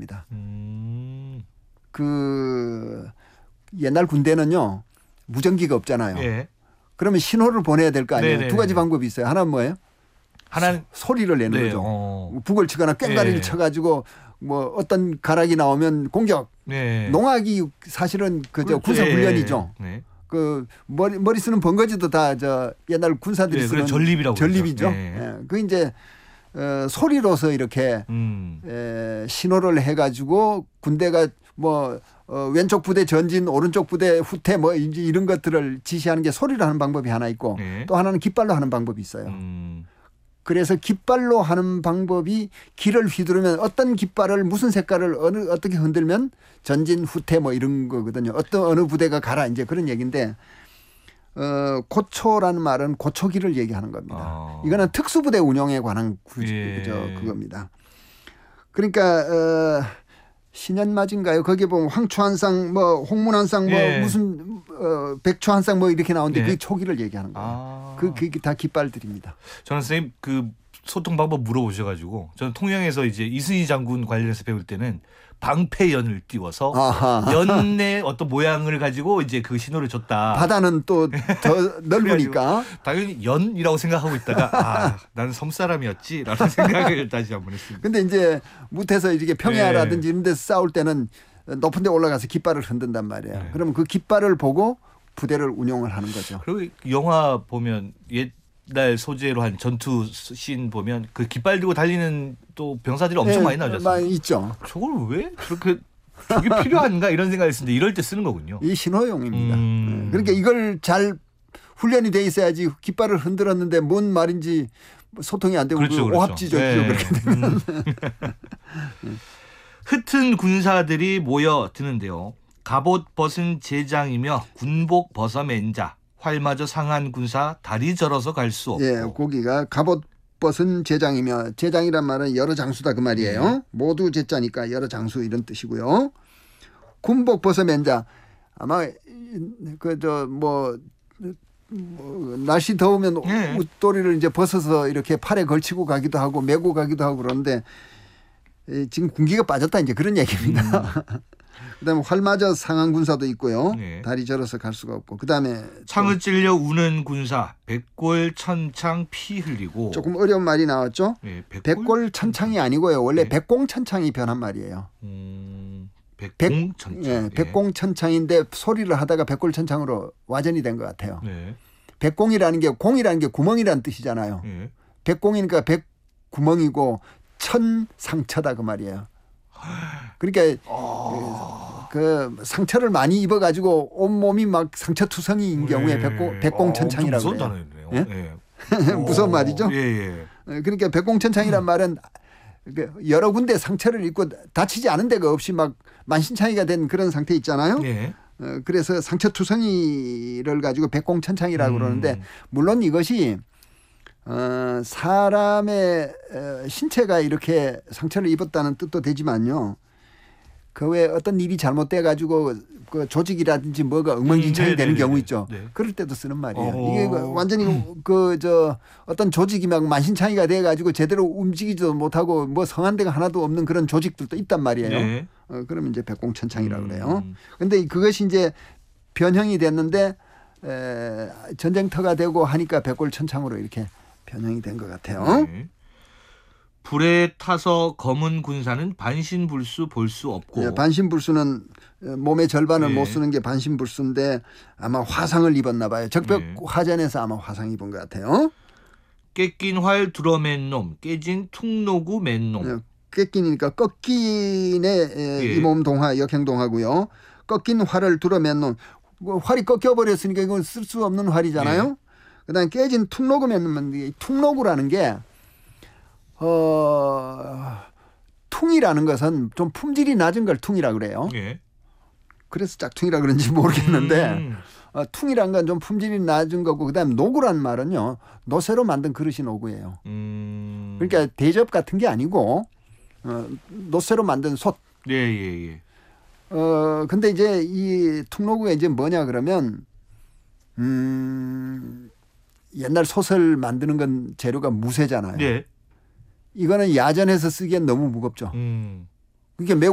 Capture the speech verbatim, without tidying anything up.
겁니다. 음. 그 옛날 군대는요 무전기가 없잖아요. 예. 그러면 신호를 보내야 될 거 아니에요. 네네네. 두 가지 방법이 있어요. 하나는 뭐예요? 하나는 소리를 내는 네, 거죠. 어. 북을 치거나 꽹가리를 네. 쳐가지고 뭐 어떤 가락이 나오면 공격. 네. 농악이 사실은 그저 군사 훈련이죠. 네. 그 머리 머리 쓰는 번거지도 다 저 옛날 군사들이 네, 쓰는 전립이라고 전립이죠. 그러죠. 네. 예. 그 이제 어, 소리로서 이렇게 음. 에, 신호를 해가지고 군대가 뭐 어, 왼쪽 부대 전진, 오른쪽 부대 후퇴 뭐 이제 이런 것들을 지시하는 게 소리로 하는 방법이 하나 있고 네. 또 하나는 깃발로 하는 방법이 있어요. 음. 그래서 깃발로 하는 방법이 길을 휘두르면 어떤 깃발을 무슨 색깔을 어느 어떻게 흔들면 전진 후퇴 뭐 이런 거거든요. 어떤 어느 부대가 가라 이제 그런 얘기인데 어, 고초라는 말은 고초기를 얘기하는 겁니다. 아. 이거는 특수부대 운영에 관한 구, 예. 저 그겁니다. 그러니까 어, 신현맞인가요? 거기에 보면 황초한상 뭐 홍문한상 뭐 예. 무슨 어, 백초한상 뭐 이렇게 나오는데 예. 그 초기를 얘기하는 거예요. 아. 그 그게 다 깃발들입니다. 저는 선생님 그 소통 방법 물어보셔가지고 저는 통영에서 이제 이순희 장군 관련해서 배울 때는 방패연을 띄워서 아하. 연의 어떤 모양을 가지고 이제 그 신호를 줬다. 바다는 또 더 넓으니까. 당연히 연이라고 생각하고 있다가 아 나는 섬사람이었지라는 생각을 다시 한번 했습니다. 근데 이제 무태서 이렇게 평야라든지 이런 데서 싸울 때는 높은 데 올라가서 깃발을 흔든단 말이에요. 네. 그러면 그 깃발을 보고 부대를 운용을 하는 거죠. 그리고 영화 보면 옛날 소재로 한 전투 씬 보면 그 깃발 들고 달리는 또 병사들이 엄청 네, 많이 나오지 않습니까? 많이 있죠. 저걸 왜 저렇게 저게 필요한가 이런 생각을 했는데 이럴 때 쓰는 거군요. 이 신호용입니다. 음. 그러니까 이걸 잘 훈련이 돼 있어야지 깃발을 흔들었는데 뭔 말인지 소통이 안 되고 그렇죠, 그 그렇죠. 오합지졸 네. 그렇게 되면. 음. 흩은 군사들이 모여드는데요. 갑옷 벗은 제장이며 군복 벗어 맨 자, 활마저 상한 군사 다리 절어서 갈 수 없고. 예, 고기가 갑옷 벗은 제장이며 제장이란 말은 여러 장수다 그 말이에요. 네. 모두 제자니까 여러 장수 이런 뜻이고요. 군복 벗어 맨 자. 아마 그 저 뭐 뭐 날씨 더우면 네. 웃도리를 이제 벗어서 이렇게 팔에 걸치고 가기도 하고 메고 가기도 하고 그러는데 지금 군기가 빠졌다 이제 그런 얘기입니다. 음. 그다음에 활마저 상한 군사도 있고요. 네. 다리 절어서 갈 수가 없고 그다음에 창을 찔려 우는 군사 백골 천창 피 흘리고. 조금 어려운 말이 나왔죠. 네, 백골, 백골 천창이 아니고요. 원래 네. 백공천창이 변한 말이에요. 음, 백, 백공천창. 예, 백공천창인데 소리를 하다가 백골천창으로 와전이 된 것 같아요. 네. 백공이라는 게 공이라는 게 구멍이라는 뜻이잖아요. 네. 백공이니까 백 구멍이고 천 상처다 그 말이에요. 그러니까 아. 그 상처를 많이 입어가지고 온 몸이 막 상처투성이인 경우에 네. 백공, 백공천창이라고 아, 무서운 그래요. 단어네요. 예? 네. 무서운 말이죠. 예, 예. 그러니까 백공천창이란 말은 여러 군데 상처를 입고 다치지 않은 데가 없이 막 만신창이가 된 그런 상태 있잖아요. 예. 그래서 상처투성이를 가지고 백공천창이라고 음. 그러는데 물론 이것이 어, 사람의 신체가 이렇게 상처를 입었다는 뜻도 되지만요. 그 외에 어떤 일이 잘못돼 가지고 그 조직이라든지 뭐가 엉망진창이 음, 되는 네네네네. 경우 있죠. 네. 그럴 때도 쓰는 말이에요. 어. 이게 완전히 그 저 어떤 조직이 막 만신창이가 돼 가지고 제대로 움직이지도 못하고 뭐 성한 데가 하나도 없는 그런 조직들도 있단 말이에요. 네. 어, 그러면 이제 백공천창이라고 음. 그래요. 그런데 그것이 이제 변형이 됐는데 에, 전쟁터가 되고 하니까 백골천창으로 이렇게 변형이 된 것 같아요. 네. 불에 타서 검은 군사는 반신불수 볼 수 없고. 네, 반신불수는 몸의 절반을 네. 못 쓰는 게 반신불수인데 아마 화상을 입었나 봐요. 적벽 네. 화전에서 아마 화상 입은 것 같아요. 깨낀 활 들어맨 놈, 깨진 퉁노구 맨 놈. 네, 꺾이니까 꺾인의 예. 이 몸 동화 역행동하고요. 꺾인 활을 들어맨 놈. 활이 꺾여버렸으니까 이건 쓸 수 없는 활이잖아요. 예. 그다음에 깨진 퉁노구 맨 놈. 퉁노구라는 게 어, 퉁이라는 것은 좀 품질이 낮은 걸 퉁이라 그래요. 예. 그래서 짝퉁이라 그런지 모르겠는데 음. 어, 퉁이란 건 좀 품질이 낮은 거고 그다음에 노구란 말은요. 노쇠로 만든 그릇이 노구예요. 음. 그러니까 대접 같은 게 아니고 어, 노쇠로 만든 솥. 예, 예, 예. 어 근데 이제 이 퉁노구가 이제 뭐냐 그러면 음, 옛날 솥을 만드는 건 재료가 무쇠잖아요. 예. 이거는 야전에서 쓰기엔 너무 무겁죠. 음. 그게 매우